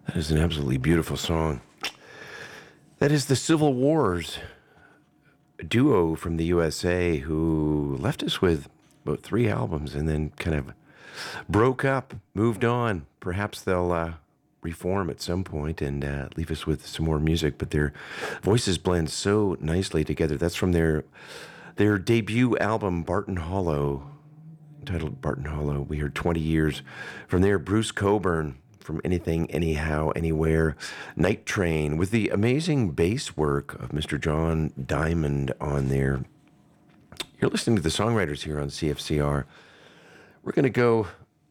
That is an absolutely beautiful song. That is the Civil Wars, a duo from the USA who left us with about 3 albums and then kind of broke up, moved on. Perhaps they'll reform at some point and leave us with some more music, but their voices blend so nicely together. That's from their debut album, Barton Hollow, entitled Barton Hollow. We heard 20 years. From there, Bruce Cockburn from Anything, Anyhow, Anywhere. Night Train with the amazing bass work of Mr. John Diamond on there. You're listening to the songwriters here on CFCR. We're going to go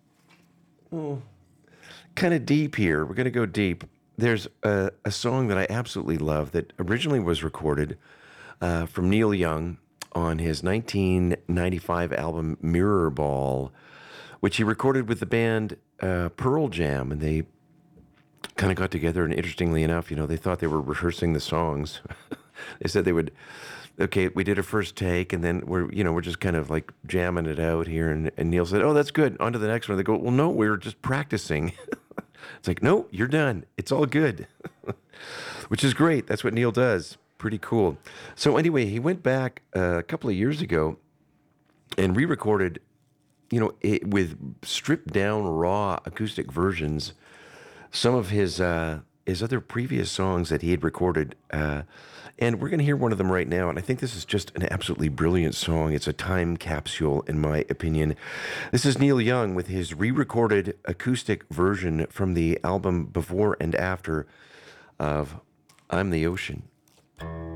kind of deep here. We're going to go deep. There's a song that I absolutely love that originally was recorded from Neil Young on his 1995 album Mirror Ball, which he recorded with the band Pearl Jam, and they kind of got together, and interestingly enough, they thought they were rehearsing the songs. They said they would, okay, we did a first take, and then we're just kind of like jamming it out here, and Neil said, oh, that's good, on to the next one. They go, well, no, we were just practicing. It's like, no, you're done. It's all good, which is great. That's what Neil does. Pretty cool. So anyway, he went back a couple of years ago and re-recorded, with stripped down raw acoustic versions, some of his other previous songs that he had recorded. And we're going to hear one of them right now. And I think this is just an absolutely brilliant song. It's a time capsule, in my opinion. This is Neil Young with his re-recorded acoustic version from the album Before and After of I'm the Ocean.